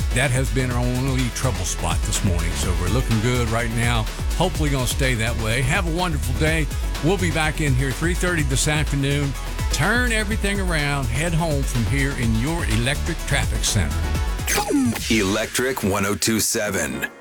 That has been our only trouble spot this morning. So we're looking good right now. Hopefully going to stay that way. Have a wonderful day. We'll be back in here 3:30 this afternoon. Turn everything around. Head home from here in your electric traffic center. Electric 102.7.